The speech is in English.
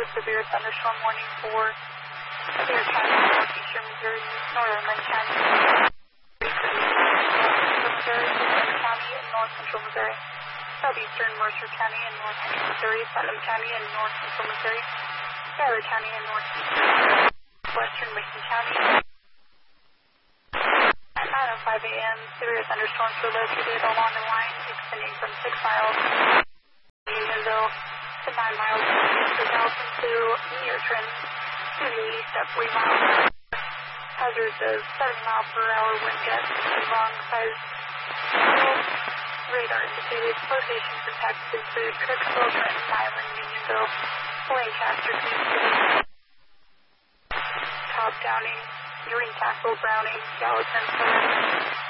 a severe thunderstorm warning for Severe County, northeastern Missouri, northern Lynn County, Missouri, Lynn County, and north central Missouri, southeastern Mercer County and north central Missouri, Putnam County and north central Missouri, Schuyler County and northwestern Macon County. At 9:05 a.m., severe thunderstorms were located along the line extending from 6 miles Unionville to 9 miles east of Nelson to near Trenton to the east at 3 miles. Hazards of 70-mile-per-hour wind gusts and long-sized radar indicated locations impacted include Kirksville, Trenton, Milan, Unionville, Lancaster, Queen City, Cobb, Downing, Green Castle, Browning, Gallatin,